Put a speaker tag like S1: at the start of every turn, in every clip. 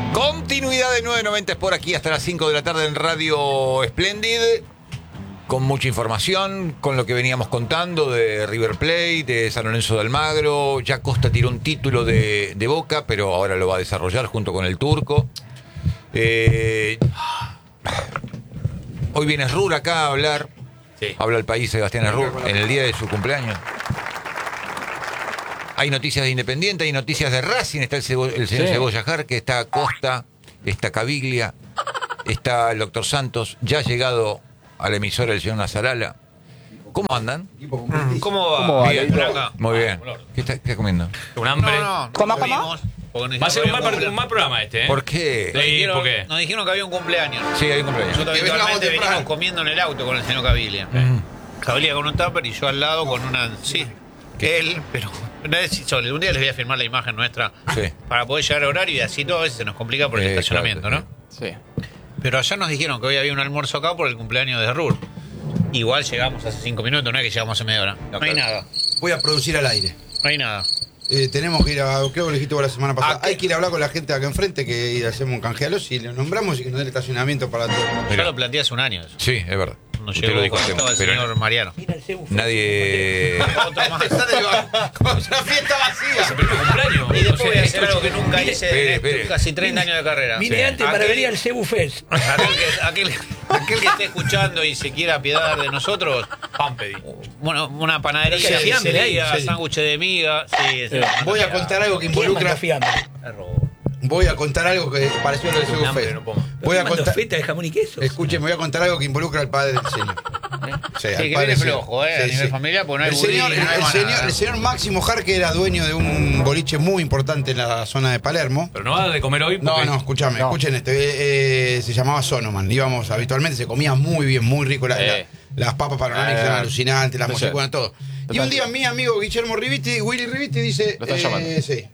S1: Continuidad de 990 por aquí hasta las 5 de la tarde en Radio Splendid. Con mucha información, con lo que veníamos contando de River Plate, de San Lorenzo de Almagro. Ya Costa tiró un título de Boca, pero ahora lo va a desarrollar junto con el turco. Hoy viene Rur acá a hablar.
S2: Sí.
S1: Habla el país Sebastián Rur en el día de su cumpleaños. Hay noticias de Independiente, hay noticias de Racing. Está el señor Cebolla Jarque, está Costa, está Caviglia, está el doctor Santos. Ya ha llegado a la emisora el señor Nazarala. ¿Cómo andan?
S2: ¿Cómo va?
S1: Bien.
S2: Por acá.
S1: Muy bien. ¿Qué está comiendo?
S2: Un hambre.
S3: ¿Cómo?
S2: Va a ser un mal programa este, ¿eh?
S1: ¿Por qué?
S2: Sí, ¿por qué?
S4: Nos dijeron que había un cumpleaños.
S1: Sí, hay un cumpleaños.
S4: Nosotros habitualmente venimos comiendo en el auto con el señor Caviglia. Caviglia con un tupper y yo al lado con una... Sí, que él, pero... No es solo. Un día les voy a firmar la imagen nuestra para poder llegar a horario y así todo a veces se nos complica por el estacionamiento,
S1: claro,
S4: ¿no?
S3: Sí.
S4: Pero allá nos dijeron que hoy había un almuerzo acá por el cumpleaños de Rur. Igual llegamos hace 5 minutos, no es que llegamos hace media hora. No hay nada.
S5: Voy a producir al aire.
S4: No hay nada.
S5: Tenemos que ir a... Creo que lo dijiste vos la semana pasada. Hay que ir a hablar con la gente de acá enfrente, que hacemos un canjealos y lo nombramos y que nos den el estacionamiento para todo.
S4: Ya lo planteé hace un año eso.
S1: Sí, es verdad.
S4: Nos
S1: Usted lo
S4: llegó
S1: dijo
S4: cuando
S1: hace-
S4: estaba el
S1: pero
S4: señor Mariano.
S1: nadie...
S4: Otro más.
S5: Como una fiesta vacía.
S2: ¿Cumpleaños?
S4: Y después voy a hacer algo que nunca hice
S1: Espere,
S4: en
S1: espere.
S4: casi 30 años de carrera.
S6: Vine antes para venir al Cebu Fest.
S4: Aquel que esté escuchando y se quiera apiadar de nosotros,
S2: Pan pedí.
S4: bueno, una panadería,
S6: Pero que fiambre
S4: pizzería,
S5: hay, sí.
S4: sándwich de miga. Sí,
S5: Voy a contar algo que involucra... Voy a contar algo que pareció lo del Segu
S2: Hambre,
S5: Fest.
S2: no puedo.
S5: Voy a contar...
S6: feta de jamón y queso.
S5: Escuchen, voy a contar algo que involucra al padre del señor. Sí,
S4: Sí,
S5: al
S4: que
S5: padre
S4: viene
S5: del señor.
S4: flojo, a
S5: Sí,
S4: nivel
S5: sí.
S4: familiar, porque no hay
S5: El
S4: budín,
S5: señor,
S4: no hay más nada.
S5: el señor Máximo Jarque era dueño de un boliche muy importante en la zona de Palermo.
S2: Pero no va a dar de comer hoy.
S5: No,
S2: porque-
S5: escúchame, escuchen esto. Se llamaba Sonoman. Íbamos habitualmente, se comía muy bien, muy rico. Las papas panorámicas eran alucinantes, las
S3: Entonces,
S5: bueno, todo. Y un día mi amigo Guillermo Riviti, Willy Riviti, dice...
S3: Lo están llamando.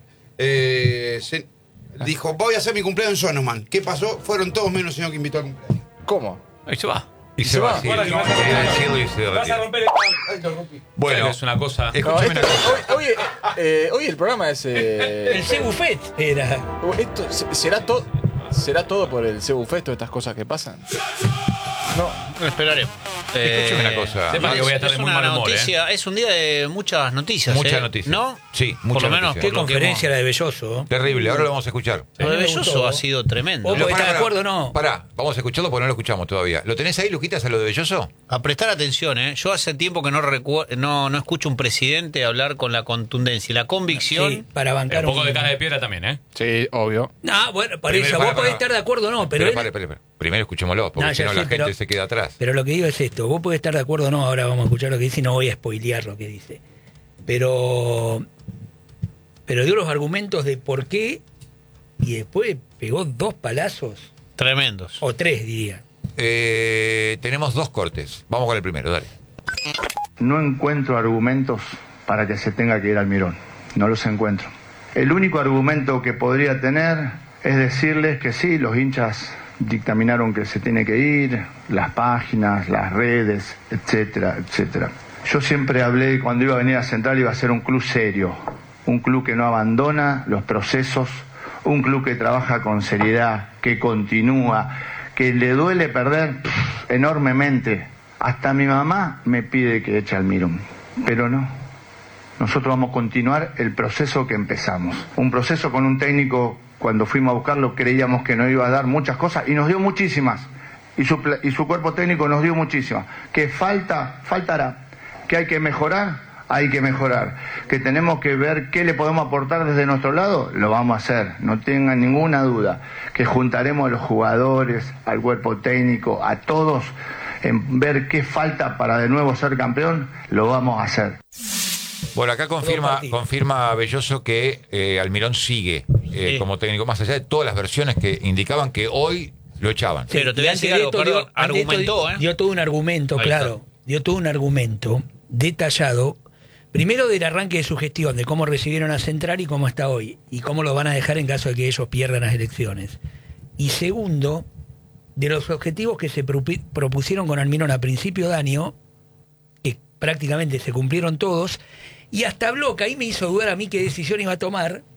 S5: Sí. Dijo, voy a hacer mi cumpleaños en Sonoman. ¿Qué pasó? Fueron todos menos el señor que invitó al cumpleaños.
S3: ¿Cómo?
S2: Ahí se va.
S1: Y se va. Sí,
S2: Guarda que vas a
S1: en el
S2: romper.
S1: cielo y se
S2: Vas a
S1: retira.
S2: romper el...
S1: Bueno,
S2: es una cosa.
S1: escúchame una cosa.
S3: Hoy el programa es.
S6: El Cebu Fest era.
S3: Esto, ¿será todo por el Cebu Fest, todas estas cosas que pasan?
S4: Lo esperaremos.
S1: Escúchame una cosa.
S2: Sepa que voy a estar de muy
S4: una
S2: mal humor,
S4: noticia, es un día de muchas noticias.
S1: Muchas noticias.
S4: ¿No?
S1: Sí,
S4: Por
S1: muchas
S4: lo menos,
S1: noticias.
S6: Qué
S4: por lo que
S6: conferencia
S4: hemos-
S6: la de Belloso.
S1: Terrible, ahora lo vamos a escuchar.
S4: Lo de
S6: A mí me
S4: Belloso
S6: gustó.
S4: ha sido tremendo.
S6: Vos
S4: Lo-
S6: podés estar de acuerdo o no.
S1: Pará, vamos a escucharlo porque no lo escuchamos todavía. ¿Lo tenés ahí, Luquitas, a lo de Belloso?
S4: A prestar atención, ¿eh? Yo hace tiempo que no escucho un presidente hablar con la contundencia y la convicción.
S6: Sí, para bancar
S2: Un poco de caja de piedra también, ¿eh?
S3: Sí, obvio.
S6: No, bueno, por
S1: Primero,
S6: eso
S1: pará,
S6: vos podés
S1: pará.
S6: estar de acuerdo o no, pero él-
S1: Pare. Primero escuchémoslo, porque
S6: No,
S1: si
S6: ya
S1: no
S6: sé,
S1: la gente
S6: pero-
S1: se queda atrás.
S6: Pero lo que digo es esto, vos podés estar de acuerdo o no, ahora vamos a escuchar lo que dice y no voy a spoilear lo que dice. Pero dio los argumentos de por qué y después pegó 2 palazos,
S4: Tremendos.
S6: o 3 diría.
S1: Tenemos 2 cortes. Vamos con el primero, dale.
S7: No encuentro argumentos para que se tenga que ir al Mirón. No los encuentro. El único argumento que podría tener es decirles que sí, los hinchas dictaminaron que se tiene que ir, las páginas, las redes, etcétera, etcétera. Yo siempre hablé, cuando iba a venir a Central, iba a ser un club serio, un club que no abandona los procesos, un club que trabaja con seriedad, que continúa, que le duele perder enormemente. Hasta mi mamá me pide que eche al Mirón, pero no. Nosotros vamos a continuar el proceso que empezamos. Un proceso con un técnico, cuando fuimos a buscarlo, creíamos que nos iba a dar muchas cosas y nos dio muchísimas. Y su cuerpo técnico nos dio muchísimas. Que faltará. Que hay que mejorar. Que tenemos que ver qué le podemos aportar desde nuestro lado, lo vamos a hacer, no tengan ninguna duda. Que juntaremos a los jugadores, al cuerpo técnico, a todos, en ver qué falta para de nuevo ser campeón, lo vamos a hacer.
S1: Bueno, acá confirma Belloso que Almirón sigue como técnico, más allá de todas las versiones que indicaban que hoy lo echaban.
S6: Sí,
S4: Pero te voy
S6: y
S4: a decir
S6: antes de
S4: algo,
S6: esto
S4: perdón,
S6: antes de esto
S4: argumentó,
S6: dio todo un argumento,
S4: Ahí
S6: claro.
S4: está.
S6: Dio todo un argumento detallado. Primero del arranque de su gestión, de cómo recibieron a Central y cómo está hoy, y cómo lo van a dejar en caso de que ellos pierdan las elecciones. Y segundo, de los objetivos que se propusieron con Almirón a principio de año, que prácticamente se cumplieron todos, y hasta habló, que ahí me hizo dudar a mí qué decisión iba a tomar,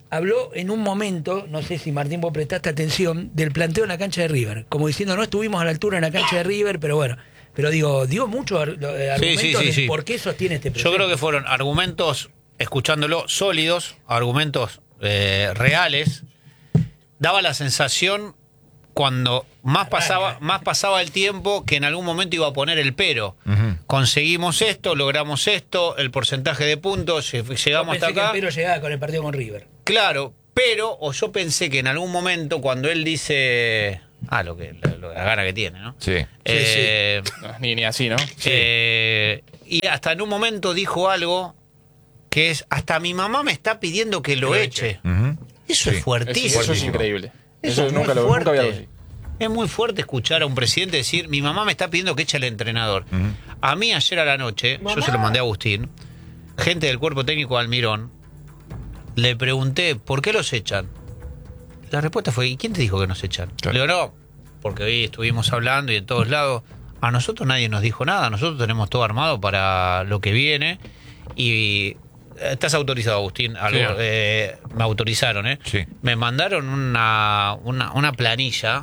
S6: habló en un momento, no sé si Martín vos prestaste atención, del planteo en la cancha de River. Como diciendo, no estuvimos a la altura en la cancha de River, pero bueno. Pero digo, dio muchos argumentos de por qué sostiene este proceso.
S4: Yo creo que fueron argumentos, escuchándolo, sólidos, argumentos reales. Daba la sensación, cuando más pasaba el tiempo, que en algún momento iba a poner el pero. Conseguimos esto, logramos esto, el porcentaje de puntos, llegamos hasta acá.
S6: Que el pero llegaba con el partido con River.
S4: Claro, pero yo pensé que en algún momento, cuando él dice... la gana que tiene, ¿no?
S1: Sí.
S3: No, ni así, ¿no?
S4: Y hasta en un momento dijo algo que es, hasta mi mamá me está pidiendo que lo eche. Eso es fuertísimo.
S3: Eso es increíble.
S4: Eso es
S3: nunca
S4: muy
S3: nunca había
S4: fuerte.
S3: visto.
S4: Es muy fuerte escuchar a un presidente decir, mi mamá me está pidiendo que eche al entrenador. A mí ayer a la noche, yo se lo mandé a Agustín, gente del cuerpo técnico de Almirón, le pregunté, ¿por qué los echan? La respuesta fue, ¿y quién te dijo que nos echan?
S1: Claro.
S4: Le digo, no, porque hoy estuvimos hablando y en todos lados, a nosotros nadie nos dijo nada, nosotros tenemos todo armado para lo que viene y... Estás autorizado, Agustín. Me autorizaron, ¿eh?
S1: Sí.
S4: Me mandaron una planilla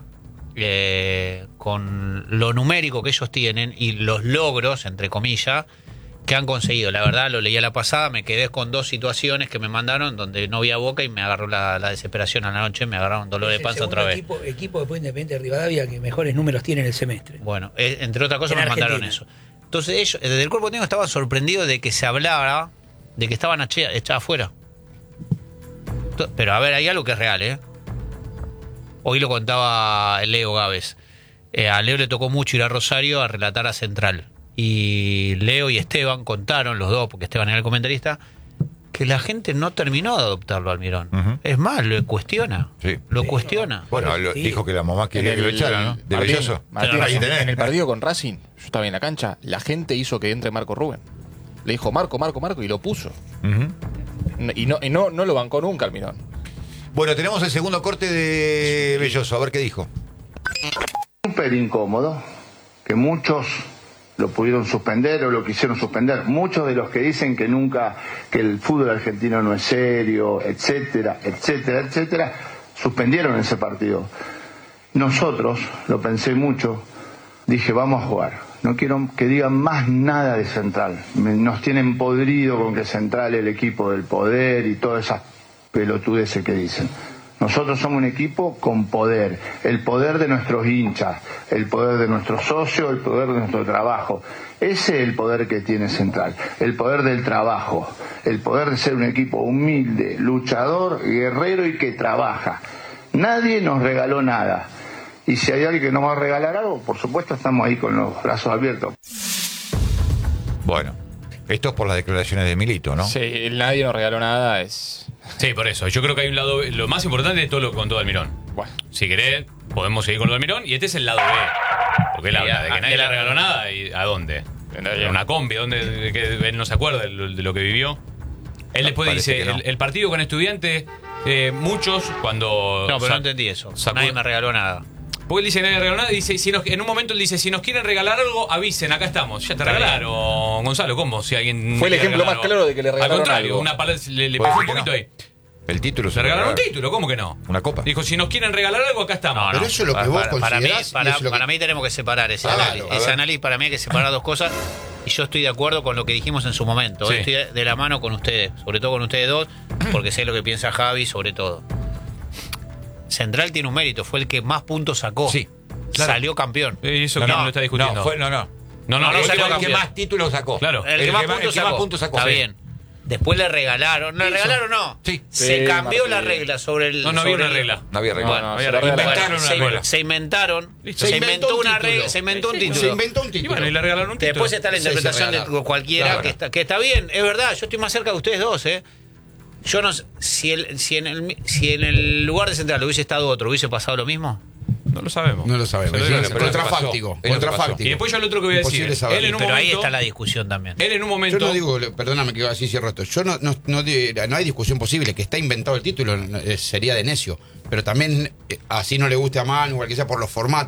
S4: con lo numérico que ellos tienen y los logros, entre comillas, que han conseguido. La verdad, lo leí a la pasada, me quedé con 2 situaciones que me mandaron donde no había boca y me agarró la desesperación a la noche, me agarraron dolor de panza otra vez.
S6: Equipo después Independiente de Rivadavia que mejores números tiene en el semestre.
S4: Bueno, entre otras cosas
S6: En
S4: me mandaron
S6: Argentina.
S4: eso. Entonces ellos, desde el cuerpo técnico, estaban sorprendidos de que se hablara de que estaban echados afuera. Pero a ver, hay algo que es real, ¿eh? Hoy lo contaba Leo Gávez. A Leo le tocó mucho ir a Rosario a relatar a Central. Y Leo y Esteban contaron, los dos, porque Esteban era el comentarista, que la gente no terminó de adoptarlo al Almirón. Es más, lo cuestiona.
S1: Sí.
S4: Lo cuestiona.
S1: Bueno, dijo que la mamá quería que lo echara, ¿no? De Belloso.
S3: Martín,
S1: Ahí tenés.
S3: en el partido con Racing, yo estaba en la cancha, la gente hizo que entre Marco Rubén. Le dijo Marco, y lo puso. Y no lo bancó nunca Almirón.
S1: Bueno, tenemos el segundo corte de Belloso, a ver qué dijo.
S7: Súper incómodo, que muchos lo pudieron suspender o lo quisieron suspender. Muchos de los que dicen que el fútbol argentino no es serio, etcétera, suspendieron ese partido. Nosotros, lo pensé mucho, dije, vamos a jugar. No quiero que digan más nada de Central. Nos tienen podrido con que Central es el equipo del poder y todas esas pelotudeces que dicen. Nosotros somos un equipo con poder. El poder de nuestros hinchas, el poder de nuestros socios, el poder de nuestro trabajo. Ese es el poder que tiene Central. El poder del trabajo. El poder de ser un equipo humilde, luchador, guerrero y que trabaja. Nadie nos regaló nada. Y si hay alguien que nos va a regalar algo, por supuesto estamos ahí con los brazos abiertos.
S1: Bueno, esto es por las declaraciones de Milito, ¿no?
S3: Sí, el nadie nos regaló nada es...
S2: Sí, por eso. Yo creo que hay un lado B. Lo más importante de todo lo que contó Almirón.
S3: Bueno.
S2: Si querés, podemos seguir con lo de Almirón. Y este es el lado B. Porque él habla de que nadie le regaló nada. ¿Y a dónde? En una combi, ¿dónde? Que él no se acuerda de lo que vivió. Él después dice,
S1: que no.
S2: el partido con Estudiantes, muchos cuando...
S4: No, pero no entendí eso. Nadie me regaló nada.
S2: Porque él dice nadie regaló nada y dice, en un momento él dice, si nos quieren regalar algo, avisen, acá estamos. Ya te regalaron, Gonzalo, ¿cómo? Si alguien
S3: Fue el
S2: quiere
S3: ejemplo
S2: regalar
S3: más claro de que le regalaron
S2: Al contrario,
S3: algo.
S2: una palabra, le
S1: Pues
S2: pegó
S1: sí
S2: un
S1: que
S2: poquito
S1: no.
S2: ahí.
S1: El título
S2: Se regalaron un título, ¿cómo que no?
S1: Una copa.
S2: Dijo, si nos quieren regalar algo, acá estamos.
S5: Pero eso es lo que vos
S4: para mí,
S5: considerás. y eso es lo que-
S4: para mí tenemos que separar ese
S5: Claro,
S4: análisis.
S5: a
S4: Ese
S5: ver.
S4: análisis para mí hay que separar dos cosas. Y yo estoy de acuerdo con lo que dijimos en su momento.
S2: Sí.
S4: Estoy de la mano con ustedes, sobre todo con ustedes dos, porque sé lo que piensa Javi sobre todo. Central tiene un mérito, fue el que más puntos sacó.
S1: Sí, claro.
S4: Salió campeón.
S2: Eso que no lo está discutiendo.
S1: No, no.
S2: No,
S1: el
S2: salió
S1: que
S2: campeón.
S1: más títulos sacó.
S2: Claro.
S4: El que más puntos sacó. Está
S1: sí.
S4: bien. Después le regalaron. ¿No le regalaron no?
S1: Sí.
S4: Se
S3: Sí,
S4: cambió
S3: Martín.
S4: la regla sobre el.
S2: No había
S4: sobre
S2: una
S4: el-
S2: regla.
S1: No había regla.
S3: Bueno,
S2: había
S3: se lo
S2: regla.
S3: regalaron.
S1: Inventaron una regla.
S4: Se inventaron.
S2: Listo.
S4: Se inventó
S5: un
S4: una
S5: título.
S4: regla. Se inventó un título.
S5: Se inventó un
S2: Y
S5: título.
S2: bueno, y le regalaron un título.
S4: Después está la
S5: Sí,
S4: interpretación
S5: se
S4: de
S5: regalaron.
S4: cualquiera,
S1: Claro.
S4: que está bien, es verdad, yo estoy más cerca de ustedes dos, Yo no sé, si en el lugar de Central hubiese estado otro, ¿hubiese pasado lo mismo?
S2: No lo sabemos.
S5: No lo sabemos.
S2: Se lo digo,
S5: Es
S2: pero
S5: contrafáctico.
S1: Es lo que pasó.
S5: Contrafáctico.
S2: Y después yo lo otro que voy a decir.
S5: Imposible saberlo.
S2: Él en un
S4: Pero ahí
S2: momento.
S4: está la discusión también.
S2: Él en un
S5: Yo
S2: momento.
S5: no digo, perdóname que así cierro esto. Yo no hay discusión posible. Que está inventado el título sería de necio. Pero también, así no le guste a Manu o al que sea por los formatos,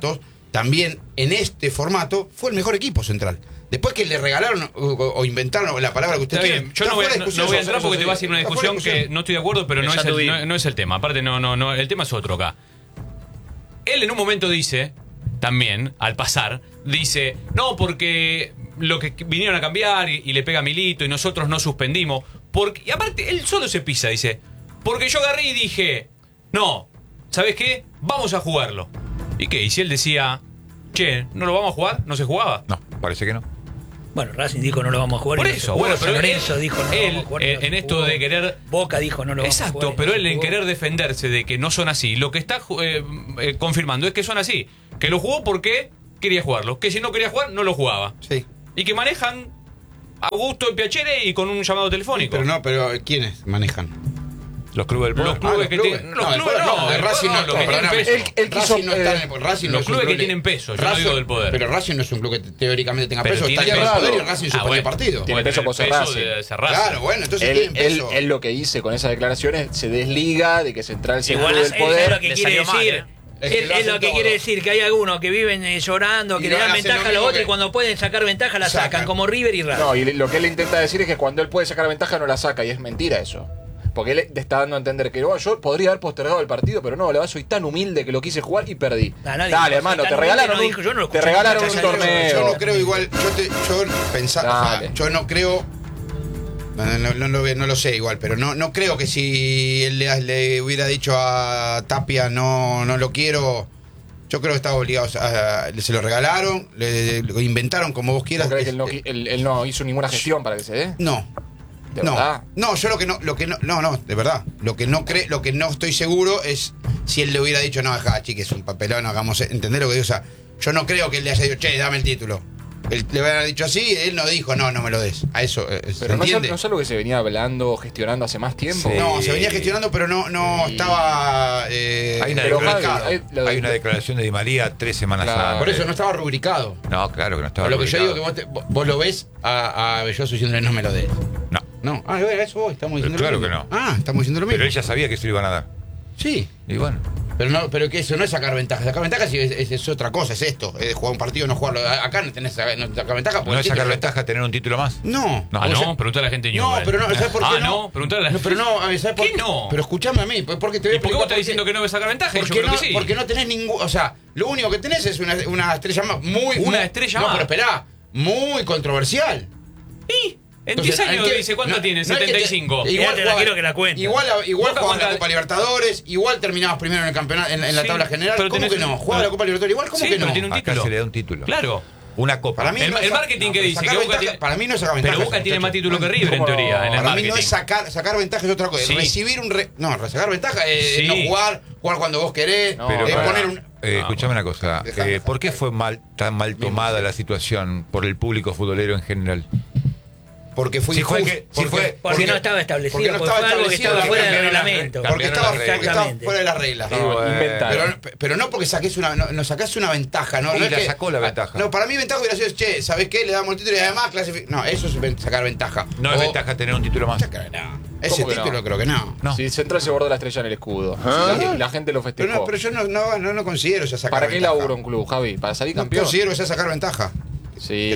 S5: también en este formato fue el mejor equipo Central. Después que le regalaron o inventaron la palabra que usted quiere.
S2: Yo no voy a entrar porque te va a decir una discusión que no estoy de acuerdo, pero no es el tema. Aparte, no, el tema es otro acá. Él en un momento dice, también, al pasar, dice, no, porque lo que vinieron a cambiar y le pega a Milito y nosotros no suspendimos. Y aparte, él solo se pisa, dice, porque yo agarré y dije, no, ¿sabes qué? Vamos a jugarlo. ¿Y qué? Y si él decía, che, ¿no lo vamos a jugar? ¿No se jugaba?
S1: No, parece que no.
S6: Bueno, Racing dijo no lo vamos a jugar.
S2: Por eso, bueno, pero
S6: Lorenzo dijo no lo vamos a jugar.
S2: En esto de querer...
S6: Boca dijo no lo vamos a jugar.
S2: Exacto, pero él en querer defenderse de que no son así, lo que está confirmando es que son así. Que lo jugó porque quería jugarlo. Que si no quería jugar, no lo jugaba.
S5: Sí.
S2: Y que manejan a gusto en Piacere y con un llamado telefónico.
S5: Pero ¿quiénes manejan?
S1: Los clubes del poder.
S2: Los clubes que tienen. Los clubes no,
S5: de Racing no,
S2: los que tienen peso.
S5: Racing no está en el Racing.
S2: Los clubes que tienen peso, yo no digo del poder.
S5: Pero Racing no es un club que teóricamente tenga peso,
S2: tiene
S5: está en el
S2: peso.
S5: poder y Racing supone el partido.
S3: Tiene peso por ser Racing.
S5: Claro, bueno, entonces tienen peso.
S3: Él lo que dice con esas declaraciones se desliga de que Central sea
S6: Igual
S3: club del poder.
S6: es lo que quiere decir. Es lo que quiere decir que hay algunos que viven llorando, que le dan ventaja a los otros y cuando pueden sacar ventaja la sacan, como River y Racing.
S3: No, y lo que él intenta decir es que cuando él puede sacar ventaja no la saca, y es mentira eso. Porque él te está dando a entender que yo podría haber postergado el partido, pero no, soy tan humilde que lo quise jugar y perdí. Dale, hermano, te regalaron un torneo.
S5: Yo no creo igual, yo pensaba, yo no creo. No lo sé igual, pero no creo que si él le hubiera dicho a Tapia no lo quiero, yo creo que estaba obligado se lo regalaron, lo inventaron como vos quieras.
S3: ¿Crees que él no hizo ninguna gestión para que se dé?
S5: No.
S3: ¿De verdad?
S5: No, yo de verdad. Lo que no estoy seguro es si él le hubiera dicho, no, dejá, chique, es un papelón, hagamos, ¿entendés lo que digo? O sea, yo no creo que él le haya dicho, che, dame el título. Él le hubiera dicho así y él no dijo, no me lo des. A eso,
S3: pero no es algo que se venía hablando, gestionando hace más tiempo.
S5: Sí. No, se venía gestionando, pero no estaba.
S1: Hay una declaración de Di María 3 semanas antes.
S5: Por eso no estaba rubricado.
S1: No, claro que no estaba
S5: rubricado. Lo que yo
S1: digo
S5: que vos lo ves a Belloso diciéndole no me lo des. No. Eso voy, estamos diciendo
S1: claro
S5: lo mismo.
S1: Que no.
S5: Estamos diciendo lo mismo.
S1: Pero él ya sabía que se lo iban a dar.
S5: Sí.
S1: Y bueno.
S5: Pero que eso no es sacar ventaja. Sacar ventaja es otra cosa, es esto. Es jugar un partido, no jugarlo. Acá no tenés sacar ventaja.
S1: ¿No es sacar ventaja tener un título más?
S5: No.
S2: Preguntale a la gente.
S5: No, pero no, ¿sabes por qué no?
S2: Preguntale a la gente.
S5: Pero no, ¿sabes por qué?
S2: No.
S5: Pero escúchame a mí, porque te voy a explicar.
S2: ¿Y por qué vos estás diciendo que no ves sacar ventaja? Yo creo que sí.
S5: Porque no tenés ningún. O sea, lo único que tenés es una estrella más
S2: Una estrella más.
S5: No, pero esperá, muy controversial.
S2: ¿Y? En 10 años dice, ¿cuánto tiene? 75.
S6: Igual te la quiero que la cuente.
S5: Igual jugabas la Copa Libertadores, igual terminabas primero en el campeonato, en la tabla general. ¿Cómo que no? Jugabas la Copa Libertadores igual, ¿cómo que no?
S2: Pero tiene un título.
S1: Acá se le da un título.
S2: Claro.
S1: Una copa.
S2: Para mí el marketing que dice que Boca tiene,
S5: para mí no es sacar ventaja.
S2: Pero Boca tiene más título que River en teoría. En el
S5: para
S2: marketing.
S5: mí no es sacar ventaja, es otra cosa.
S2: Sí.
S5: Recibir sacar ventaja es no jugar cuando vos querés, poner un.
S1: Escuchame una cosa. ¿Por qué fue tan mal tomada la situación por el público futbolero en general?
S5: Porque fue
S6: porque no estaba establecido, porque fue algo que estaba fuera del reglamento.
S5: Porque estaba fuera de las reglas. Pero no porque no sacaste una ventaja, ¿no?
S1: Y la sacó la ventaja.
S5: No, para mí ventaja hubiera sido, che, ¿sabés qué? Le damos el título y además clasificamos. No, eso es sacar ventaja.
S1: No es ventaja tener un título más.
S5: Ese título creo que no.
S3: Si Central se bordó la estrella en el escudo. La gente lo festejó.
S5: Pero yo no considero ya sacar
S3: ventaja. ¿Para qué
S5: ventaja.
S3: laburo un club, Javi? ¿Para salir campeón?
S5: No considero ya sacar ventaja.
S3: Sí.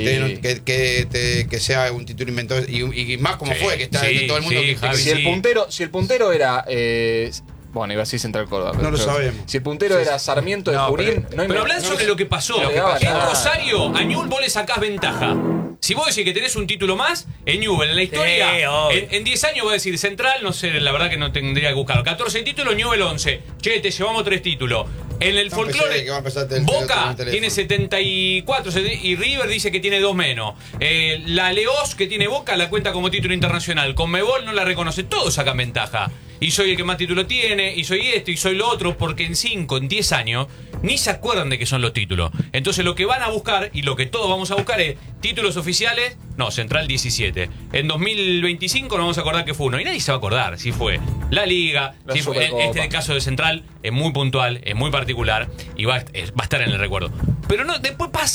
S5: Que sea un título inventado y más como fue, que está de todo el mundo
S3: si el puntero era bueno, iba a decir Central Córdoba.
S5: No lo sabemos.
S3: Si el puntero era Sarmiento de Junín...
S2: Pero hablad sobre lo que pasó. En Rosario, a Newell vos le sacás ventaja. Si vos decís que tenés un título más, en Newell, en la historia, en 10 años voy a decir Central, no sé, la verdad que no tendría que buscarlo. 14 títulos, Newell 11. Che, te llevamos 3 títulos. En el folclore, Boca tiene 74 y River dice que tiene 2 menos. La Leos que tiene Boca la cuenta como título internacional. Conmebol no la reconoce. Todos sacan ventaja. Y soy el que más título tiene, y soy esto, y soy lo otro, porque en 10 años, ni se acuerdan de qué son los títulos. Entonces lo que van a buscar, y lo que todos vamos a buscar es títulos oficiales, no, Central 17. En 2025 nos vamos a acordar que fue uno, y nadie se va a acordar si fue la Liga, si fue, este caso de Central es muy puntual, es muy particular, y va a estar en el recuerdo. Pero no, después pasan.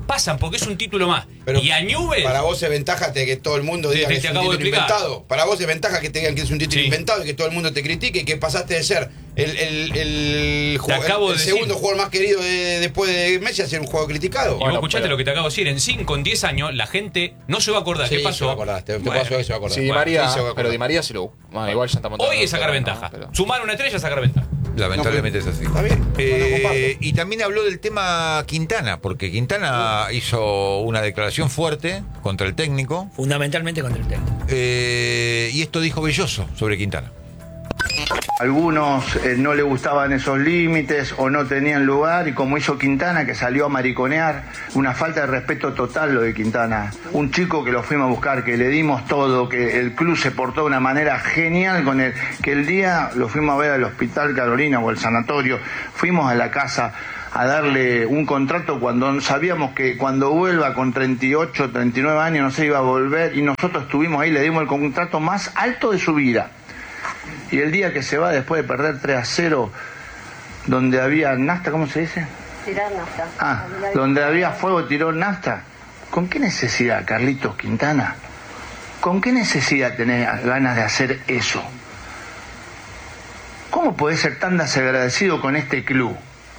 S2: pasan porque es un título más.
S5: Pero
S2: y a Newell's...
S5: Para vos es ventaja que todo el mundo diga que es un título inventado. Para vos es ventaja que te digan que es un título inventado y que todo el mundo te critique y que pasaste de ser el segundo jugador más querido después de Messi a ser un jugador criticado.
S2: Y vos escuchaste lo que te acabo de decir. En 5, en 10 años, la gente no se va a acordar. ¿Qué pasó?
S5: Se va a acordar. Te paso eso, se va a acordar.
S3: Sí, Di María, pero Di María se lo... Bueno, igual ya estamos...
S2: Hoy es sacar ventaja. Sumar una estrella es sacar ventaja.
S1: Lamentablemente es así.
S5: Está bien.
S1: Y también habló del tema Quintana, porque Quintana hizo una declaración fuerte contra el técnico.
S6: Fundamentalmente contra el técnico.
S1: Y esto dijo Belloso sobre Quintana.
S7: Algunos no le gustaban esos límites o no tenían lugar, y como hizo Quintana, que salió a mariconear, una falta de respeto total lo de Quintana. Un chico que lo fuimos a buscar, que le dimos todo, que el club se portó de una manera genial con él, que el día lo fuimos a ver al Hospital Carolina o al sanatorio, fuimos a la casa a darle un contrato cuando sabíamos que cuando vuelva con 38, 39 años no se iba a volver, y nosotros estuvimos ahí, le dimos el contrato más alto de su vida. Y el día que se va después de perder 3-0, donde había nafta, ¿cómo se dice?
S8: Tirar nafta.
S7: Donde había fuego, tiró nafta. ¿Con qué necesidad, Carlitos Quintana? ¿Con qué necesidad tenés ganas de hacer eso? ¿Cómo podés ser tan desagradecido con este club?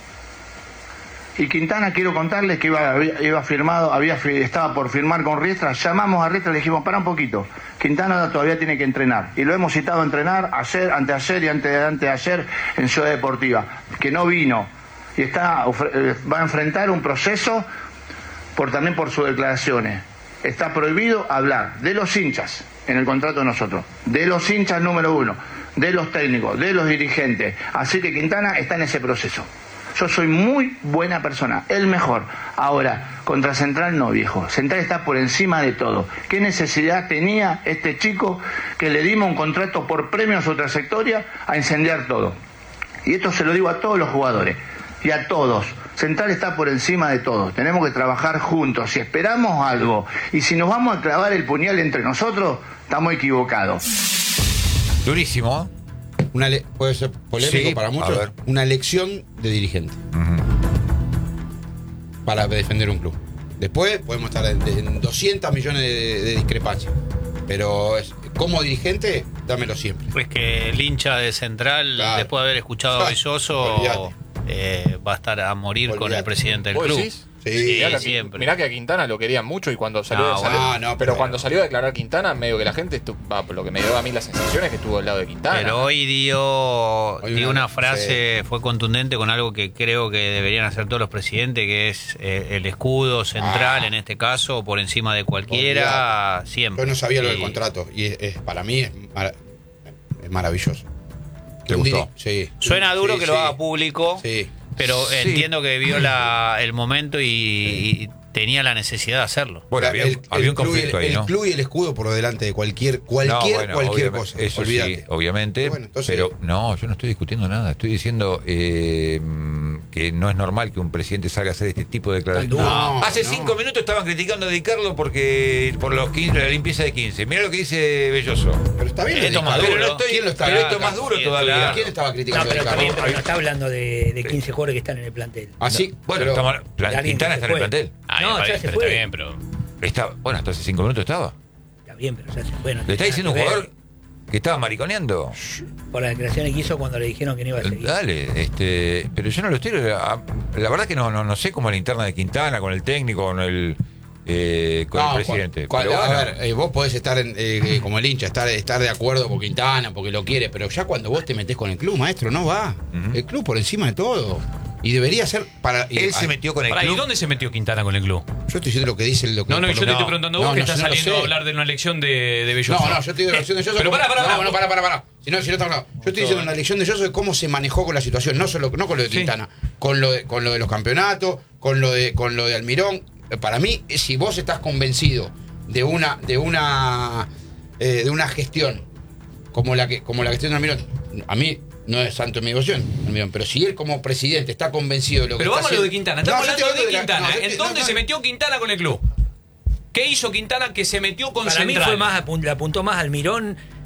S7: Y Quintana, quiero contarles que estaba por firmar con Riestra. Llamamos a Riestra y le dijimos, para un poquito, Quintana todavía tiene que entrenar. Y lo hemos citado a entrenar ayer, anteayer y anteayer en Ciudad Deportiva, que no vino. Y va a enfrentar un proceso también por sus declaraciones. Está prohibido hablar de los hinchas en el contrato de nosotros, de los hinchas número 1, de los técnicos, de los dirigentes. Así que Quintana está en ese proceso. Yo soy muy buena persona, el mejor. Ahora, contra Central no, viejo. Central está por encima de todo. ¿Qué necesidad tenía este chico que le dimos un contrato por premio a su trayectoria a incendiar todo? Y esto se lo digo a todos los jugadores y a todos. Central está por encima de todo. Tenemos que trabajar juntos. Si esperamos algo y si nos vamos a clavar el puñal entre nosotros, estamos equivocados.
S1: Durísimo, ¿eh?
S5: Puede ser polémico para muchos, una elección de dirigente para defender un club. Después podemos estar en 200 millones de discrepancias, pero como dirigente, dámelo siempre.
S4: Pues que el hincha de Central, claro, después de haber escuchado a Belloso, va a estar a morir con el presidente del club.
S3: ¿Decís?
S5: Sí,
S4: siempre.
S3: Mirá que a Quintana lo querían mucho y cuando salió, pero cuando salió a declarar Quintana, medio que la gente lo que me dio a mí la sensación es que estuvo al lado de Quintana.
S4: Pero hoy dio una frase, fue contundente con algo que creo que deberían hacer todos los presidentes, que es el escudo central, en este caso, por encima de cualquiera, siempre.
S5: Yo no sabía lo del contrato y para mí es maravilloso.
S1: ¿Te gustó?
S5: Sí.
S4: Suena duro que lo haga público.
S5: Sí.
S4: Pero entiendo que vio el momento y tenía la necesidad de hacerlo.
S1: Bueno, había un conflicto ahí, ¿no?
S5: El club y el escudo por delante de cualquier cosa.
S1: Eso
S5: olvídate.
S1: Sí, obviamente.
S5: Bueno, entonces,
S1: pero no, yo no estoy discutiendo nada. Estoy diciendo que no es normal que un presidente salga a hacer este tipo de declaraciones. Hace 5 minutos estaban criticando a Di Carlo por los 15, la limpieza de 15. Mirá lo que dice Belloso.
S5: Pero está bien.
S1: Esto más duro. ¿Quién lo está? Pero esto más duro todavía.
S5: ¿Quién estaba criticando
S6: a Di Carlo? Pero no está hablando de 15 jugadores que están en el plantel.
S5: Ah, sí.
S1: Bueno, Quintana está en el plantel.
S6: No, ya se fue.
S2: Está bien, pero...
S1: Hasta hace 5 minutos estaba.
S6: Está bien, pero ya se fue.
S1: ¿Le está diciendo un jugador que estaba mariconeando?
S6: Por las declaraciones que hizo cuando le dijeron que no iba a seguir.
S1: Dale, pero yo no lo estoy... La verdad que no sé cómo es la interna de Quintana, con el técnico, con el presidente.
S5: A ver, vos podés estar como el hincha, estar de acuerdo con Quintana porque lo quiere, pero ya cuando vos te metés con el club, maestro, no va. El club por encima de todo. Y debería ser para...
S1: Él se metió con el club.
S2: ¿Y dónde se metió Quintana con el club?
S5: Yo estoy diciendo lo que dice el doctor.
S2: No, yo te estoy preguntando a vos que estás saliendo a hablar de una elección de Belloso.
S5: No, yo estoy de una elección de Belloso.
S2: Pero
S5: para. Si no estamos hablando. Yo estoy diciendo una elección de Belloso de cómo se manejó con la situación, no con lo de Quintana, con lo de los campeonatos, con lo de Almirón. Para mí, si vos estás convencido de una gestión como la gestión de Almirón, a mí no es santo en mi devoción, pero si él como presidente está convencido de lo que
S2: pero
S5: está
S2: vamos
S5: haciendo...
S2: a lo de Quintana, estamos hablando de Quintana. ¿En dónde se metió Quintana con el club? ¿Qué hizo Quintana que se metió con
S6: Central? Para mí le apuntó más Almirón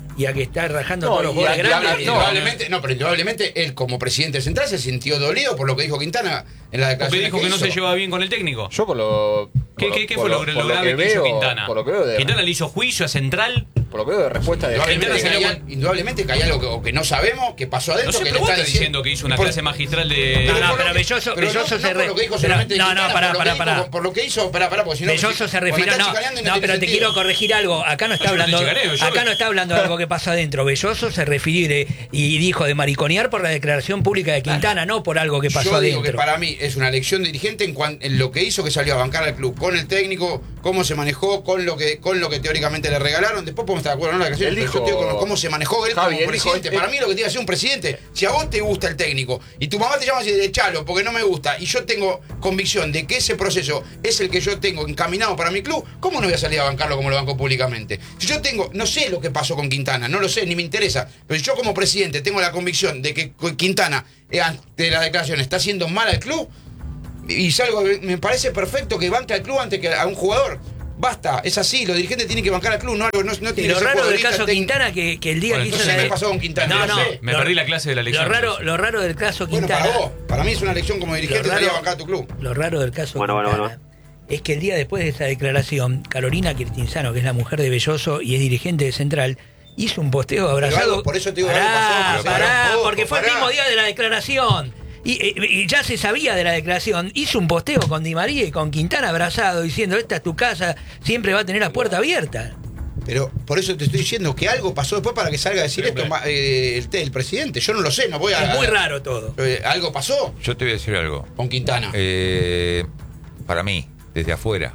S6: y a que está rajando todos los jugadores grandes.
S5: Pero indudablemente él como presidente central se sintió dolido por lo que dijo Quintana en la declaración.
S2: ¿Porque dijo que no se llevaba bien con el técnico?
S3: Yo por lo...
S2: ¿Qué fue lo grave que hizo Quintana?
S3: Por lo que veo
S2: Quintana le hizo juicio a Central.
S3: Por lo que veo de respuesta de
S5: indudablemente que hay algo que no sabemos, que pasó adentro.
S2: No sé,
S5: que
S2: pero vos estás diciendo que hizo una clase magistral de...
S6: Pero Belloso se
S5: por lo que dijo solamente
S6: pará.
S5: Por lo que hizo, porque si no...
S6: Belloso se refirió... No, pero te quiero corregir algo. Acá no está hablando de algo que pasó adentro. Belloso se refiere y dijo de mariconear por la declaración pública de Quintana, no por algo que pasó adentro.
S5: Yo digo que para mí es una elección dirigente en lo que hizo, que salió a bancar al club, con el técnico, cómo se manejó, con lo que teóricamente le regalaron. Después podemos estar de acuerdo, ¿no? La declaración, yo digo con cómo se manejó él como presidente. Para mí lo que tiene que hacer un presidente, si a vos te gusta el técnico y tu mamá te llama así de Chalo porque no me gusta, y yo tengo convicción de que ese proceso es el que yo tengo encaminado para mi club, ¿cómo no voy a salir a bancarlo como lo banco públicamente? Si yo no sé lo que pasó con Quintana, no lo sé, ni me interesa, pero si yo como presidente tengo la convicción de que Quintana ante la declaración está haciendo mal al club, y salgo, me parece perfecto que banque al club antes que a un jugador. Basta, es así, los dirigentes tienen que bancar al club, no tiene que ser
S6: lo raro del caso Quintana que el día que hizo
S5: me pasó con Quintana.
S2: Me perdí la clase de la elección.
S6: Lo raro del caso Quintana.
S5: Para mí es una elección como dirigente salir a bancar a tu club.
S6: Lo raro del caso Quintana es que el día después de esa declaración, Carolina Cristinzano, que es la mujer de Belloso y es dirigente de Central, hizo un posteo abrazado.
S5: Por eso te digo que algo
S6: pasó. Porque fue el mismo día de la declaración. Y ya se sabía de la declaración, hizo un posteo con Di María y con Quintana abrazado diciendo: esta es tu casa, siempre va a tener la puerta abierta.
S5: Pero por eso te estoy diciendo que algo pasó después para que salga a decir esto el presidente. Yo no lo sé, no voy a...
S6: Es muy raro todo.
S5: ¿Algo pasó?
S1: Yo te voy a decir algo.
S5: Con Quintana.
S1: Para mí, desde afuera,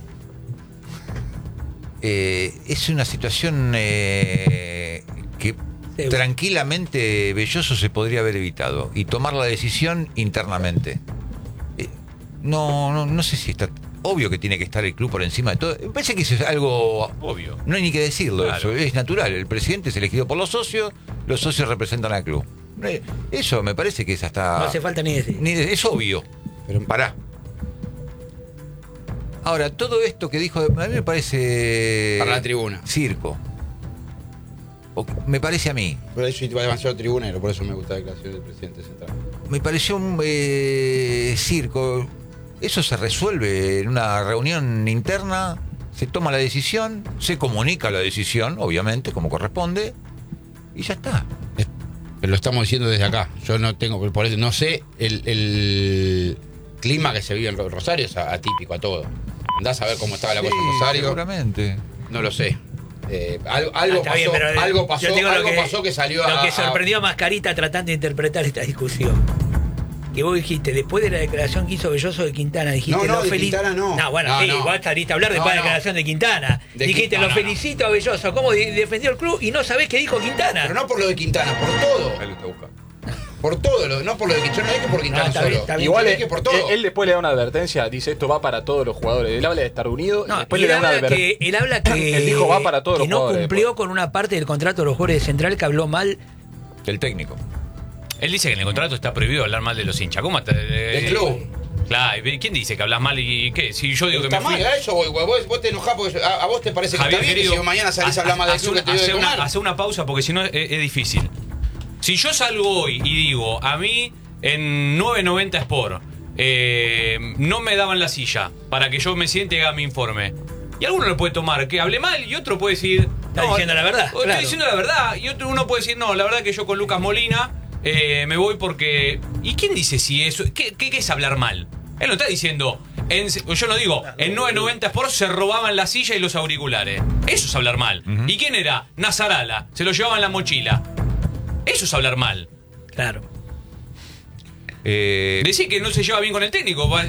S1: es una situación que... tranquilamente Belloso se podría haber evitado y tomar la decisión internamente. No sé si está obvio que tiene que estar el club por encima de todo. Me parece que eso es algo obvio. No hay ni que decirlo, claro. Eso es natural. El presidente es elegido por los socios representan al club. Eso me parece que es hasta...
S6: No hace falta ni decir.
S1: Es obvio. Pero pará. Ahora, todo esto que dijo, a mí me parece...
S5: Para la tribuna.
S1: Circo. Me parece a mí.
S5: Por eso iba demasiado tribunero, por eso me gusta la declaración del presidente central.
S1: Me pareció un circo. Eso se resuelve en una reunión interna, se toma la decisión, se comunica la decisión, obviamente, como corresponde, y ya está.
S5: Pero lo estamos diciendo desde acá. Yo no tengo, por eso no sé, el clima que se vive en Rosario es atípico a todo. Andás a ver cómo estaba la cosa en Rosario.
S1: Seguramente.
S5: No lo sé. Algo pasó que salió
S6: Lo que sorprendió a Mascarita tratando de interpretar esta discusión. Que vos dijiste, después de la declaración que hizo Belloso de Quintana, dijiste...
S5: No, de Quintana no.
S6: Igual saliste a hablar después de la declaración de Quintana. Dijiste, lo felicito a Belloso, cómo defendió el club y no sabés qué dijo Quintana.
S5: Pero no por lo de Quintana, por todo.
S1: Ahí lo está buscando.
S5: Por todo, no por lo de Quintana, no es que por Quintana solo.
S3: Bien. Igual es que por todo. Él después le da una advertencia, dice esto va para todos los jugadores. Él habla de estar unido, después le da una advertencia.
S6: Él habla que
S3: él dijo va para todos los jugadores.
S6: Que no cumplió con una parte del contrato de los jugadores de Central, que habló mal
S1: del técnico.
S2: Él dice que en el contrato está prohibido hablar mal de los hinchas. ¿Cómo está?
S5: Del club.
S2: Claro, ¿quién dice que hablas mal y qué? Si yo digo que
S5: está
S2: me fui...
S5: mal, a eso vos te enojás porque a vos te parece que
S2: Javier,
S5: está bien, que si mañana salís a hablar mal del club que te dio de comer.
S2: Hace una pausa porque si no es difícil. Si yo salgo hoy y digo, a mí en 990 Sport no me daban la silla para que yo me siente y haga mi informe. Y alguno lo puede tomar que hable mal y otro puede decir...
S6: Está diciendo la verdad.
S2: Estoy diciendo la verdad. Y uno puede decir, no, la verdad que yo con Lucas Molina me voy porque... ¿Y quién dice si eso? ¿Qué es hablar mal? Él no está diciendo... yo no digo, en 990 Sport se robaban la silla y los auriculares. Eso es hablar mal. ¿Y quién era? Nazarala. Se lo llevaban en la mochila. Eso es hablar mal.
S6: Claro.
S2: Decir que no se lleva bien con el técnico. Vos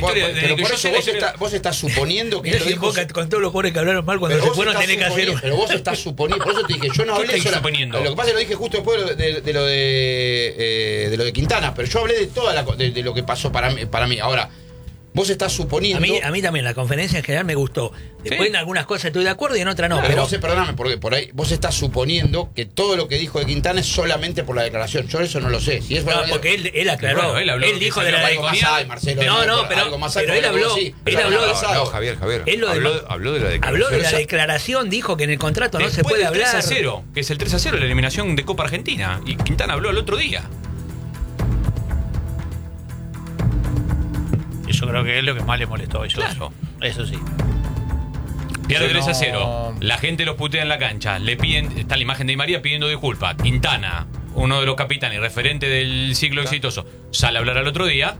S5: estás suponiendo que...
S6: con todos los jugadores que hablaron mal cuando se fueron tenés que hacer...
S5: Pero vos estás suponiendo... Por eso te dije, yo no hablé
S2: suponiendo.
S5: Lo que pasa es que lo dije justo después de lo de Quintana. Pero yo hablé de toda de lo que pasó para mí. Ahora, vos estás suponiendo...
S6: A mí también, la conferencia en general me gustó. Después en algunas cosas estoy de acuerdo y en otras no.
S5: Pero perdóname, porque por ahí vos estás suponiendo que todo lo que dijo de Quintana es solamente por la declaración. Yo eso no lo sé. Si es
S6: no, porque él aclaró.
S2: Bueno,
S6: él dijo de la
S5: algo más hay, Marcelo.
S6: Pero él habló.
S1: No, Javier. Habló de la declaración.
S6: Habló de la declaración, dijo que en el contrato no se puede hablar.
S2: 3-0, que es el 3-0, la eliminación de Copa Argentina. Y Quintana habló el otro día.
S4: Y yo creo que es lo que más le molestó a ellos.
S2: Claro.
S4: Eso sí.
S2: Pierde 3-0. La gente los putea en la cancha. Le piden, está la imagen de Di María pidiendo disculpas. Quintana, uno de los capitanes, referente del ciclo exitoso, sale a hablar al otro día.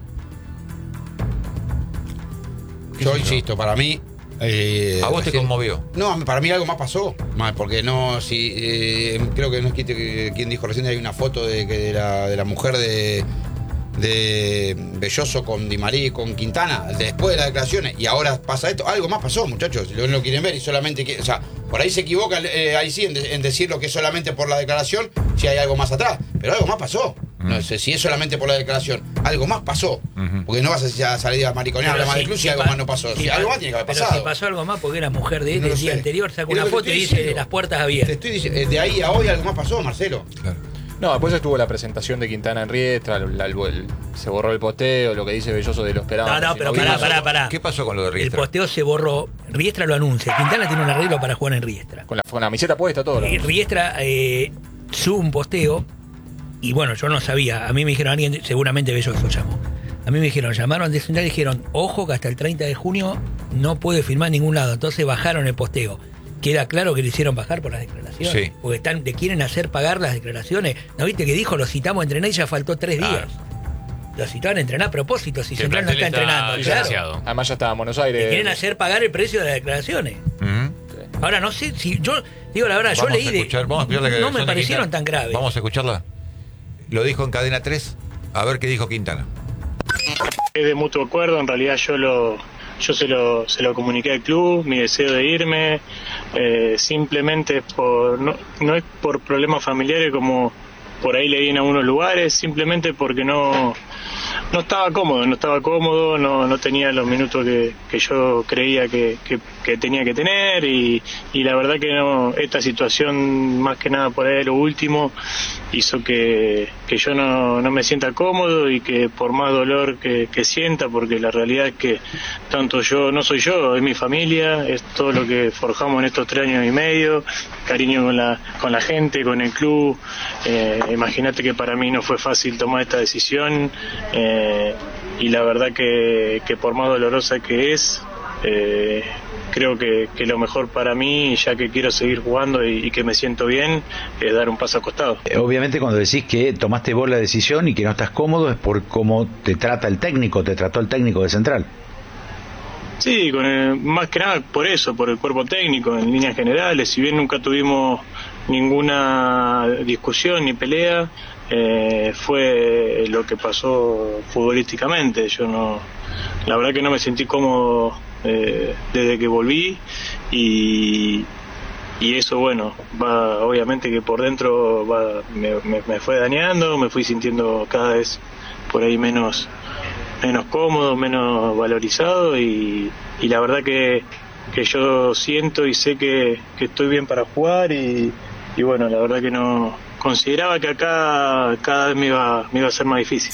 S5: Yo insisto, para mí...
S1: ¿A vos te conmovió?
S5: No, para mí algo más pasó. Porque no, creo que no es quien dijo recién, hay una foto de la mujer de Belloso con Di María y con Quintana después de las declaraciones, y ahora pasa esto. Algo más pasó, muchachos, si lo quieren ver y solamente o sea, por ahí se equivoca ahí sí en decir lo que es solamente por la declaración, si hay algo más atrás, pero algo más pasó. No sé si es solamente por la declaración, algo más pasó, porque no vas a salir a mariconear la madre de club si algo más no pasó. Si algo más tiene que haber pasado.
S6: Pero si pasó algo más, porque era mujer de él el día anterior, sacó una foto y dice las puertas abiertas.
S5: Te estoy diciendo, de ahí a hoy algo más pasó, Marcelo.
S1: Claro.
S3: No, después estuvo la presentación de Quintana en Riestra, se borró el posteo, lo que dice Belloso de lo esperado.
S6: No, pero pará.
S1: ¿Qué pasó con lo de Riestra?
S6: El posteo se borró, Riestra lo anuncia, Quintana tiene un arreglo para jugar en Riestra.
S3: Con la camiseta puesta, todo.
S6: Riestra sube un posteo, y bueno, yo no sabía, a mí me dijeron, alguien, seguramente Belloso llamó. A mí me dijeron, llamaron de Central y dijeron, ojo que hasta el 30 de junio no puede firmar en ningún lado, entonces bajaron el posteo. Queda claro que le hicieron bajar por las declaraciones.
S1: Sí.
S6: Porque te quieren hacer pagar las declaraciones. ¿No viste que dijo? Lo citamos a entrenar y ya faltó 3 días. Lo citaron a entrenar a propósito. Si Central no está entrenando. Claro.
S3: Además ya estaba en Buenos Aires.
S6: Te quieren hacer pagar el precio de las declaraciones. Ahora, no sé si yo... Digo la verdad, yo leí no me parecieron tan graves.
S1: Vamos a escucharla. Lo dijo en Cadena 3. A ver qué dijo Quintana.
S8: Es de mutuo acuerdo. En realidad yo se lo comuniqué al club, mi deseo de irme, simplemente no es por problemas familiares como por ahí leí en algunos lugares, simplemente porque no estaba cómodo, no tenía los minutos que yo creía que tenía que tener y la verdad que no, esta situación más que nada por ahí lo último hizo que yo no me sienta cómodo y que por más dolor que sienta, porque la realidad es que tanto yo, no soy yo, es mi familia, es todo lo que forjamos en estos 3 años y medio, cariño con la gente, con el club. Imagínate que para mí no fue fácil tomar esta decisión y la verdad que por más dolorosa que es, creo que lo mejor para mí, ya que quiero seguir jugando y que me siento bien, es dar un paso al costado.
S9: Obviamente cuando decís que tomaste vos la decisión y que no estás cómodo es por cómo te trató el técnico de Central.
S8: Sí, más que nada por eso, por el cuerpo técnico en líneas generales. Si bien nunca tuvimos ninguna discusión ni pelea, fue lo que pasó futbolísticamente. La verdad que no me sentí cómodo desde que volví y eso, bueno, obviamente que por dentro me fue dañando, me fui sintiendo cada vez por ahí menos cómodo, menos valorizado y la verdad que yo siento y sé que estoy bien para jugar y bueno, la verdad que no consideraba que acá cada vez me iba a ser más difícil.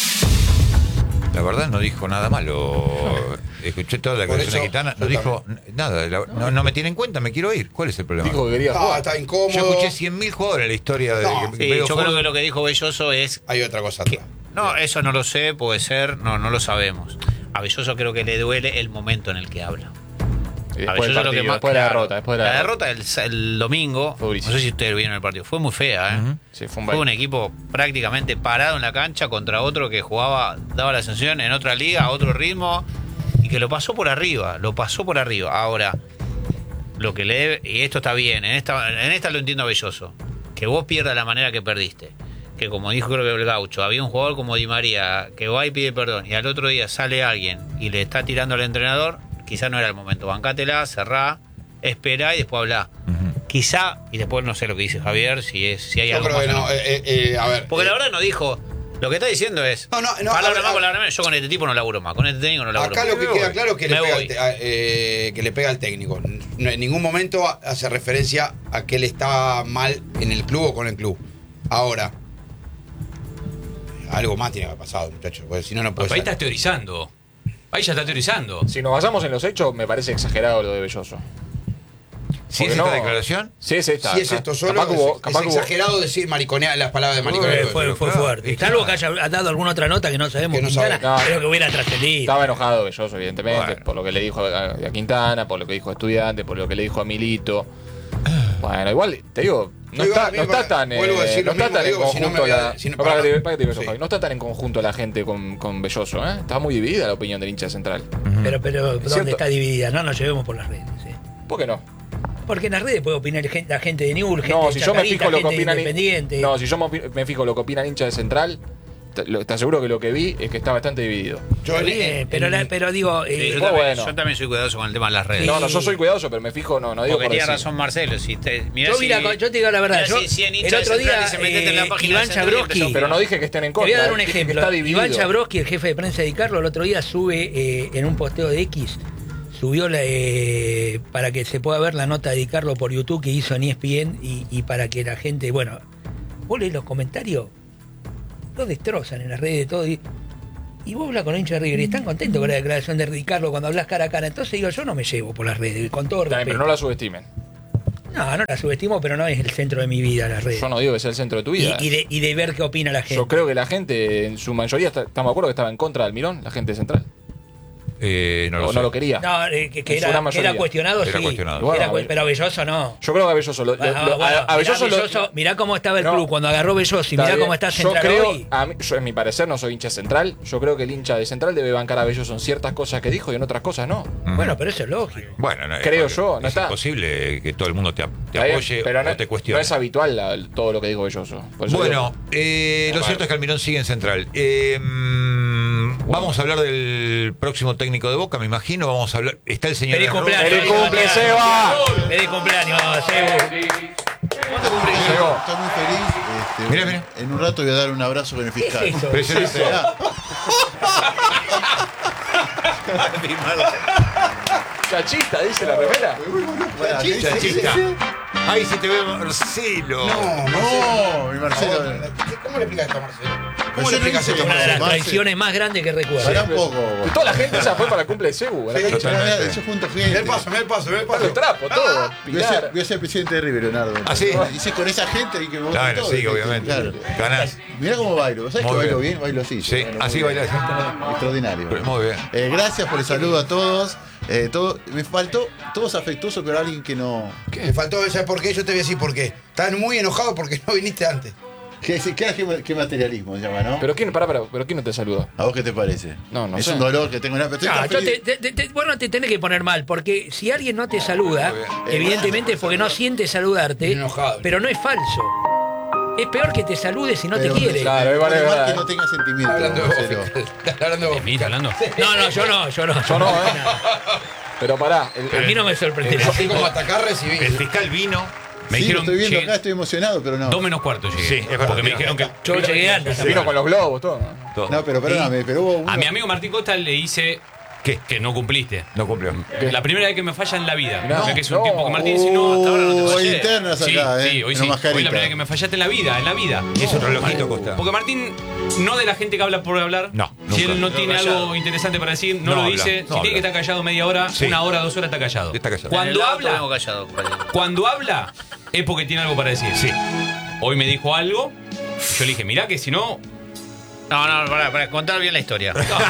S1: La verdad no dijo nada malo. Escuché toda la declaración de Quintana, no dijo nada. No me tiene en cuenta, me quiero ir. ¿Cuál es el problema?
S3: Dijo que quería jugar.
S5: Está incómodo.
S1: Yo escuché 100.000 jugadores en la historia de
S4: yo creo que lo que dijo Belloso es...
S5: Hay otra cosa atrás.
S4: No, eso no lo sé, puede ser, no lo sabemos. A Belloso creo que le duele el momento en el que habla.
S3: Después de la derrota.
S4: La derrota el domingo, no sé si ustedes vieron el partido, fue muy fea,
S3: Sí,
S4: fue un equipo prácticamente parado en la cancha contra otro que daba la sensación en otra liga, a otro ritmo, y que lo pasó por arriba. Ahora, lo que le debe, y esto está bien, en esta lo entiendo a Belloso, que vos pierdas la manera que perdiste. Que como dijo creo que el Gaucho, había un jugador como Di María que va y pide perdón y al otro día sale alguien y le está tirando al entrenador, quizá no era el momento. Bancátela, cerrá, esperá y después hablá. Quizá, y después no sé lo que dice Javier, si hay algo más.
S5: A ver.
S4: Porque la verdad no dijo, Lo que está diciendo es. Palabra más, palabra menos. Yo con este tipo no laburo más. Con este técnico no laburo
S5: acá
S4: más.
S5: Acá lo que queda claro es que le pega al técnico. En ningún momento hace referencia a que él está mal en el club o con el club. Ahora, algo más tiene que haber pasado, muchachos. Porque si no, no puede ser.
S2: Ahí estás teorizando. Ahí ya está teorizando.
S3: Si nos basamos en los hechos, me parece exagerado lo de Belloso.
S1: ¿Sí es esta declaración?
S3: Sí es esta.
S5: Si es esto solo, es exagerado decir mariconear, las palabras de mariconeo.
S6: Fue fuerte. Salvo que haya dado alguna otra nota que no sabemos, Quintana, creo que hubiera trascendido.
S3: Estaba enojado Belloso, evidentemente, por lo que le dijo a Quintana, por lo que dijo a Estudiantes, por lo que le dijo a Milito. Bueno, igual, te digo, no está tan en conjunto la gente con Belloso, ¿eh? Está muy dividida la opinión del hincha central.
S6: Pero ¿dónde está dividida? No nos llevemos por las redes.
S3: ¿Por qué no?
S6: Porque en las redes puede opinar la gente de Newell's, gente
S3: no,
S6: de
S3: si
S6: Chacarita,
S3: yo me fijo lo que opina
S6: Independiente.
S3: No, si yo me fijo lo que opina el hincha de Central, te aseguro que lo que vi es que está bastante dividido.
S6: Pero digo,
S4: yo también soy cuidadoso con el tema de las redes.
S3: No, yo soy cuidadoso, pero me fijo, no digo
S4: porque tiene razón Marcelo. Si
S6: yo te digo la verdad, el otro día Iván Chabrowski,
S3: pero no dije que estén en contra.
S6: Te voy a dar un ejemplo. Iván Chabrowski, el jefe de prensa de Di Carlo, el otro día sube en un posteo de X, subió para que se pueda ver la nota de Di Carlo por YouTube que hizo en ESPN y para que la gente, bueno, vos lees los comentarios, lo destrozan en las redes de todo y vos hablas con los hinchas de River y están contentos con la declaración de Di Carlo cuando hablas cara a cara. Entonces digo, yo no me llevo por las redes, con todo respeto.
S3: Pero no la subestimen.
S6: No la subestimo, pero no es el centro de mi vida las redes.
S3: Yo no digo que sea el centro de tu vida.
S6: Y de ver qué opina la gente.
S3: Yo creo que la gente, en su mayoría, estamos de acuerdo que estaba en contra de Almirón, la gente central.
S1: No lo
S3: quería.
S6: No, que era cuestionado,
S1: era
S6: sí.
S1: cuestionado.
S6: Bueno, pero a Belloso no.
S3: Yo creo que a Belloso a Belloso
S6: mirá cómo estaba el club cuando agarró Belloso y mirá cómo está Central hoy.
S3: Yo, en mi parecer, no soy hincha central. Yo creo que el hincha de Central debe bancar a Belloso en ciertas cosas que dijo y en otras cosas no.
S6: Bueno, pero eso es lógico.
S1: Bueno,
S3: creo yo, no
S1: es
S3: está.
S1: imposible que todo el mundo te apoye
S3: pero
S1: o te cuestione.
S3: No es habitual todo lo que dijo Belloso.
S1: Bueno, lo cierto es que Almirón sigue en Central. Vamos a hablar del próximo técnico de Boca, me imagino. Vamos a hablar. Está el señor.
S6: ¡Feliz cumpleaños!
S3: ¡Feliz cumple, Seba!
S6: ¡Feliz cumpleaños, Sebu!
S10: Estoy muy feliz.
S1: Mira.
S10: En un rato voy a dar un abrazo con el fiscal.
S1: Impresionante.
S3: Chachista, dice la remera.
S1: Chachista. Ahí se te ve Marcelo.
S10: No, mi Marcelo.
S5: ¿Cómo le explicas esto a Marcelo?
S10: ¿Cómo le explicas esto a
S6: Una de las
S10: Marcelo?
S6: traiciones más grandes que recuerdo.
S10: Pará un poco.
S3: Toda la gente esa fue para el cumple de Sebu.
S10: Yo junto gente.
S5: Me el paso.
S3: Los trapos, todo.
S10: Voy a ser presidente de River, Leonardo.
S1: ¿Ah, sí?
S10: Hice con esa gente y que me
S1: Claro,
S10: todo,
S1: sí, obviamente.
S10: Claro.
S1: Ganás.
S10: Mirá cómo bailo. ¿Sabes que
S1: Muy
S10: bailo
S1: bien.
S10: bien? Bailo así.
S1: Sí,
S10: Bueno,
S1: así
S10: muy
S1: bailás.
S10: bien. Extraordinario.
S1: Muy bien.
S10: Gracias por el saludo a todos. Me faltó todos afectuosos, pero alguien que no.
S5: Me faltó, ¿sabes por qué? Yo te voy a decir por qué. Están muy enojados porque no viniste antes.
S10: ¿Qué materialismo se llama, no?
S3: ¿Pero quién no te saluda?
S10: ¿A vos qué te parece?
S3: No
S10: es
S3: sé.
S10: un dolor que tengo. Pero
S6: Vos no te tenés que poner mal, porque si alguien no te saluda, evidentemente es porque no siente saludarte,
S5: Enojado.
S6: pero no es falso. Es peor que te salude si no te quiere.
S3: Claro, es
S10: igual
S3: verdad.
S10: que no tenga sentimiento.
S5: Hablando de vos,
S10: Marcelo.
S5: Estás hablando de vos.
S2: ¿Está hablando?
S6: No, yo no.
S3: Yo no, Pero pará.
S6: A mí no me sorprende.
S5: Así como atacar recibí.
S1: El fiscal vino.
S2: Me
S10: Sí, lo
S2: dijeron
S10: estoy viendo
S2: llegué
S10: acá, estoy emocionado, pero no.
S2: 2 menos cuarto llegué.
S1: Sí, es verdad.
S2: Porque me dijeron que.
S6: Yo llegué antes.
S3: Se vino con los globos, todo.
S10: No, pero perdóname, pero hubo uno.
S2: A mi amigo Martín Costa le hice.
S1: ¿Qué?
S2: Que no cumpliste.
S1: No cumplió.
S2: La primera vez que me falla en la vida.
S3: No,
S2: O sea, que es un tiempo que Martín dice, no, hasta ahora no te fallé.
S10: internas
S2: Sí,
S10: acá,
S2: sí, hoy
S10: en
S2: sí.
S10: la mascarita.
S2: Hoy la primera vez que me fallaste en la vida,
S1: Y es un relojito, Costa.
S2: Porque Martín, no de la gente que habla por hablar.
S1: No,
S2: Si
S1: nunca.
S2: él no tiene
S4: callado.
S2: algo interesante para decir, no
S1: No
S2: lo
S1: habla,
S2: dice.
S1: no
S2: Si
S1: habla.
S2: tiene que estar callado media hora,
S1: Sí.
S2: 1 hora, 2 horas está callado.
S1: Está callado.
S2: Cuando
S4: Vengo
S2: habla,
S4: callado, compañero.
S2: cuando habla, es porque tiene algo para decir.
S1: Sí.
S2: Hoy me dijo algo. Yo le dije, mirá que si no.
S4: No, para contar bien la historia.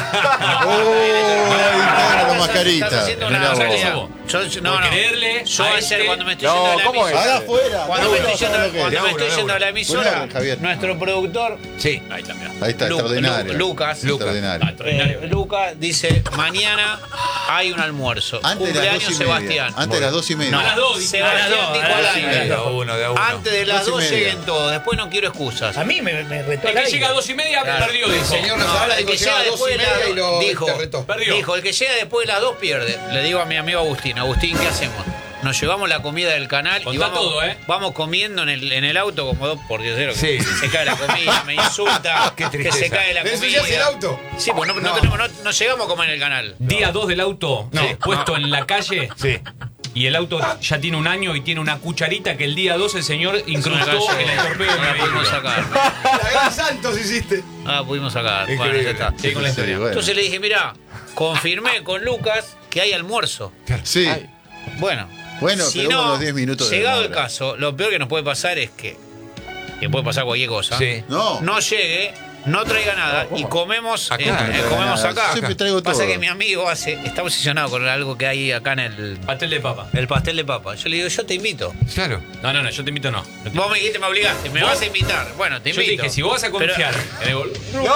S10: La mascarita.
S4: Estás haciendo
S10: Mirá
S4: una
S10: vos.
S4: realidad.
S2: Por creerle
S4: Yo
S2: a
S4: ayer
S2: este-
S4: cuando me estoy
S3: No,
S4: yendo de la
S3: ¿cómo es?
S4: emisora.
S10: Haga afuera.
S4: Cuando me estoy yendo,
S10: ¿Sabes lo que es?
S4: cuando me estoy yendo a la emisora,
S10: Bueno, Javier.
S4: nuestro productor
S1: Sí.
S2: Ahí también.
S10: Ahí está, extraordinario.
S4: Lucas.
S10: Extraordinario.
S4: Lucas dice, mañana hay un almuerzo.
S10: Antes de las
S4: Cumpleaños
S10: 2:30.
S4: Sebastián.
S10: Antes de las 2:30.
S2: No, a las 2.
S4: Sebastián dijo al aire.
S1: De a uno, de a uno.
S4: Antes de las 2
S10: 2:30.
S4: lleguen todos, después no quiero excusas.
S6: A mí me retó
S2: El
S6: al
S2: que llega a
S6: aire.
S2: 2:30
S4: Claro.
S2: perdió, dijo.
S5: Señor
S4: No,
S5: Nazarala
S4: el
S5: dijo
S4: que
S5: que
S4: llega
S5: llega a 2:30
S4: después de
S5: y lo
S4: dijo,
S5: te retó.
S2: Perdió.
S4: Dijo, el que llega después de las 2 pierde. Le digo a mi amigo Agustín, ¿qué hacemos? nos llevamos la comida del canal y vamos,
S2: todo,
S4: vamos comiendo en el auto como dos por Dios.
S1: Sí.
S4: Se cae la comida, me insulta, que se cae la comida.
S5: ¿Ensucias el auto?
S4: Sí, pues no llegamos a comer en el canal.
S2: Día 2 del auto puesto en la calle.
S1: Sí.
S2: Y el auto ya tiene 1 año y tiene una cucharita que el día 2 el señor incrustó en el torpedo.
S4: No la pudimos sacar.
S5: La gran Santos hiciste.
S4: Ah, pudimos sacar.
S1: Increíble.
S4: Bueno, ya está.
S2: Sí, con la historia.
S5: Bueno.
S4: Entonces le dije, mirá, confirmé con Lucas que hay almuerzo.
S10: Sí.
S4: Bueno,
S10: Si pero unos 10 minutos de
S4: llegado el
S10: demora.
S4: caso, lo peor que nos puede pasar es que puede pasar cualquier cosa,
S1: Sí.
S4: no llegue, no traiga nada y comemos
S1: Acá.
S4: comemos acá.
S10: Siempre traigo todo.
S4: Pasa que mi amigo está obsesionado con algo que hay acá en el
S2: Pastel de papa.
S4: pastel de papa. Yo le digo, yo te invito.
S1: Claro.
S2: No, yo te invito no.
S4: Vos me dijiste, me obligaste, me vas a invitar. Bueno, te
S2: Yo
S4: invito.
S2: te dije, si vos vas a confiar en el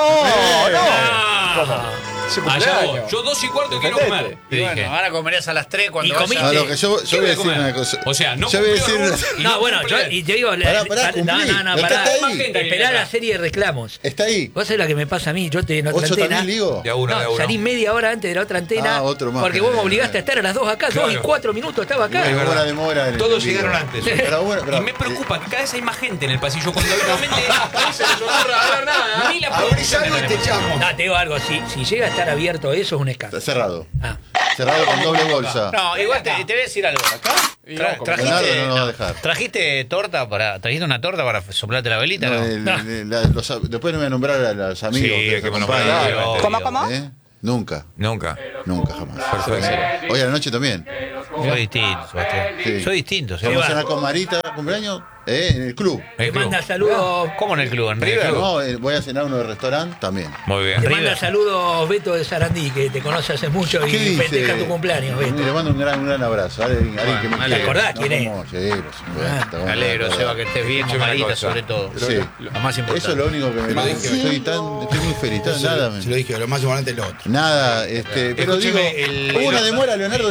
S2: allá vos. Yo 2:15 quiero comer. Te
S4: Y bueno,
S2: dije.
S4: ahora comerías a las 3 cuando
S6: Y comí-
S4: vayas.
S10: A lo que yo voy a
S2: voy a
S10: decir
S2: comer?
S10: una cosa.
S2: O sea, no
S10: yo voy a
S2: cumplió
S10: decir
S2: Raúl y
S6: No, bueno, y te digo,
S10: Pará,
S6: no,
S10: cumplí.
S6: no,
S10: Está
S6: pará.
S10: ahí.
S6: Esperá la serie de reclamos.
S10: Está ahí.
S6: Vos sabés lo que me pasa a mí, yo te en otra
S10: 8
S6: antena.
S10: también, digo.
S1: De a uno, de a
S6: No,
S1: uno.
S6: salí media hora antes de la otra antena.
S10: Ah, otro más.
S6: Porque vos me obligaste a estar a las 2 acá,
S1: Claro.
S6: 2:04 estaba acá.
S10: Hay una demora en el
S1: Todos
S10: envío.
S1: llegaron antes.
S10: Pero bueno, pero,
S2: Y me preocupa que cada vez hay más gente en el pasillo cuando habitualmente
S3: No se les ocurra hablar nada.
S2: ni la
S5: Abrís algo y te echamos.
S6: No, te digo algo, si llega a estar abierto eso es un escándalo.
S10: Está cerrado.
S6: Ah.
S10: Cerrado con doble bolsa.
S4: No, igual te voy a decir algo.
S10: Leonardo
S4: ¿Trajiste una torta para soplarte la velita?
S10: No,
S4: No.
S10: después no voy a nombrar a los amigos
S1: Sí,
S10: que
S1: hay que
S10: nos
S1: nombrar.
S10: acompañan.
S4: ¿Cómo?
S10: ¿Eh? Nunca,
S1: Nunca.
S10: jamás.
S1: Perfecto.
S10: Hoy a la noche también.
S4: Soy distinto, Sebastián.
S10: Sí.
S4: Soy distinto,
S10: Vamos a
S4: Sebastián.
S10: cenar con Marita, cumpleaños, en el club.
S6: Te manda saludos.
S4: ¿Cómo en el club? ¿En
S1: el
S4: River?
S1: club?
S10: No, voy a cenar uno de restaurante también.
S1: Muy bien.
S6: Te manda saludos Beto de Sarandí, que te conoce hace mucho y
S10: ¿Qué dice?
S6: festeja tu cumpleaños, Beto.
S10: Le mando un gran abrazo. Alguien que me
S4: ¿te
S10: quiere.
S6: acordás quién es?
S10: Sí, por supuesto.
S4: Me alegro, Seba, que estés bien, con
S1: Escuchame una
S4: Marita
S1: cosa.
S4: sobre todo.
S10: Sí.
S4: Lo más importante.
S10: Eso es lo único que me estoy muy feliz. Nada,
S5: Se lo dije, lo más importante es lo otro.
S10: nada, pero digo,
S1: Escúcheme,
S10: hubo una demora, Leonardo.